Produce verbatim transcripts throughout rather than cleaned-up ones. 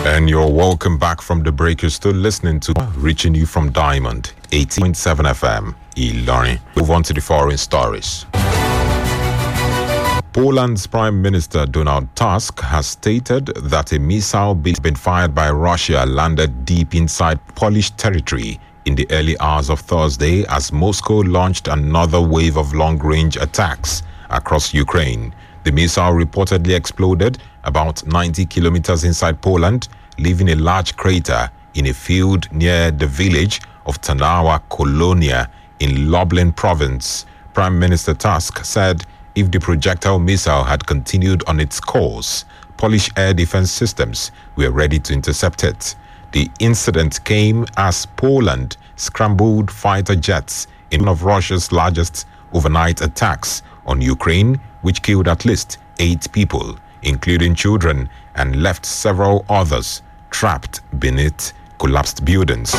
And you're welcome back from the break. You're still listening to Reaching You from Diamond, eighty point seven F M, Ilorin. Move on to the foreign stories. Poland's Prime Minister Donald Tusk has stated that a missile been fired by Russia landed deep inside Polish territory in the early hours of Thursday as Moscow launched another wave of long-range attacks across Ukraine. The missile reportedly exploded about ninety kilometers inside Poland, leaving a large crater in a field near the village of Tarnowa Kolonia in Lublin province. Prime Minister Tusk said if the projectile missile had continued on its course, Polish air defense systems were ready to intercept it. The incident came as Poland scrambled fighter jets in one of Russia's largest overnight attacks on Ukraine, which killed at least eight people, including children, and left several others trapped beneath collapsed buildings.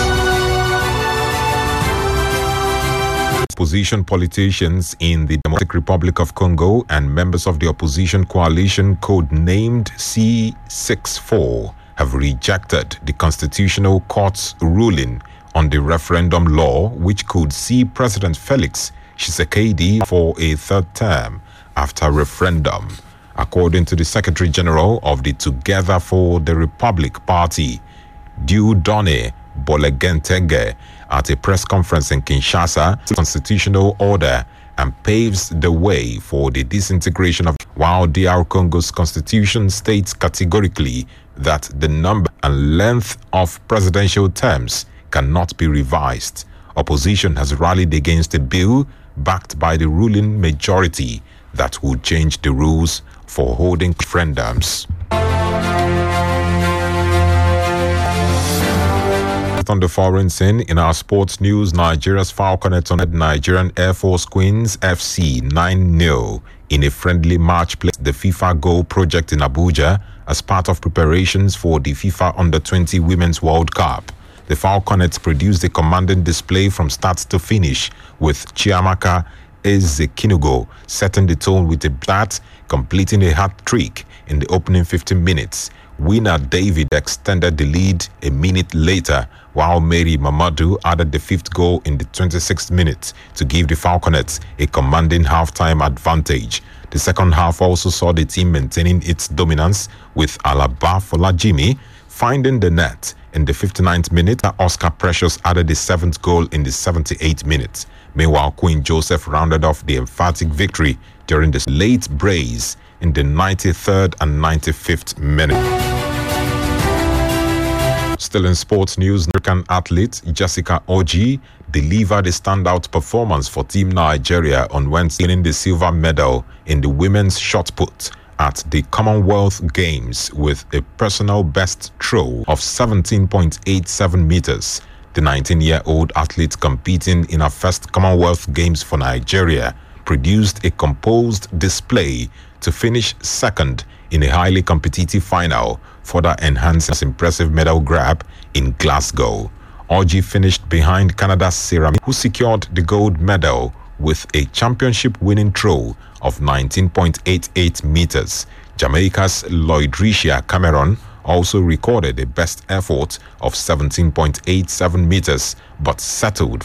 Opposition politicians in the Democratic Republic of Congo and members of the opposition coalition codenamed C sixty-four have rejected the Constitutional Court's ruling on the referendum law, which could see President Felix Tshisekedi for a third term after referendum. According to the Secretary General of the Together for the Republic Party, Dieudonné Bolegentenge, at a press conference in Kinshasa, the constitutional order and paves the way for the disintegration of, while D R Congo's constitution states categorically that the number and length of presidential terms cannot be revised. Opposition has rallied against a bill backed by the ruling majority that would change the rules for holding referendums. On the foreign scene, in our sports news, Nigeria's Falconets on Nigerian Air Force Queens F C nine nil in a friendly match played the FIFA Goal Project in Abuja as part of preparations for the FIFA Under twenty Women's World Cup. The Falconets produced a commanding display from start to finish, with Chiamaka Ezekinugo setting the tone with a bat, completing a hat trick in the opening fifteen minutes. Winner David extended the lead a minute later, while Mary Mamadou added the fifth goal in the twenty-sixth minute to give the Falconets a commanding halftime advantage. The second half also saw the team maintaining its dominance, with Alaba Folajimi finding the net in the fifty-ninth minute. Oscar Precious added the seventh goal in the seventy-eighth minute. Meanwhile, Queen Joseph rounded off the emphatic victory during the late brace in the ninety-third and ninety-fifth minute. Still in sports news, American athlete Jessica Oji delivered a standout performance for Team Nigeria on Wednesday, winning the silver medal in the women's shot put at the Commonwealth Games with a personal best throw of seventeen point eight seven meters. The nineteen-year-old athlete, competing in her first Commonwealth Games for Nigeria, produced a composed display to finish second in a highly competitive final, further enhancing his impressive medal grab in Glasgow. Oji finished behind Canada's Sarah, who secured the gold medal with a championship-winning throw of nineteen point eight eight meters. Jamaica's Lloydricia Cameron also recorded a best effort of seventeen point eight seven meters, but settled